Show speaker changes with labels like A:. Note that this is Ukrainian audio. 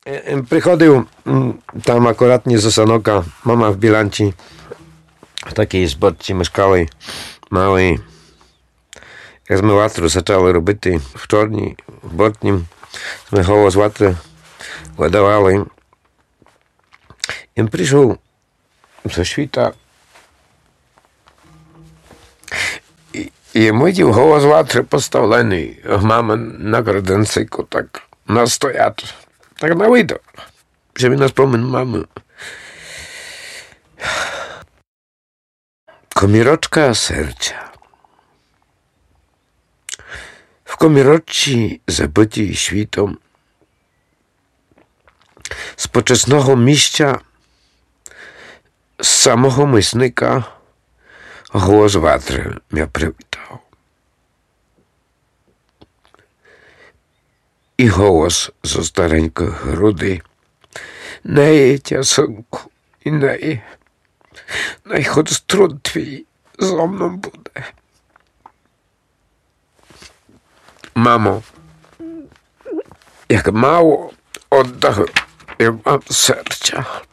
A: Приходив там акуратні з Осанока, мама в Біланці, в такій зборці мешкали, мали розмиватору, почали робити в чорній, в бортнім, ми голос ватри видавали. І прийшов зі світа, і митів голос ватри поставлений, мама на краденцику так настоять. Так на виду, що він нас помин мами. Комірочка серця. В комірочці, забитій світом, з почесного місця, з самого мисника, голос ватри мене привітав. І голос зо старенької груди: неї, тясунку, і неї, найход струн твій зо мною буде. Мамо, як мало віддав я вам серця.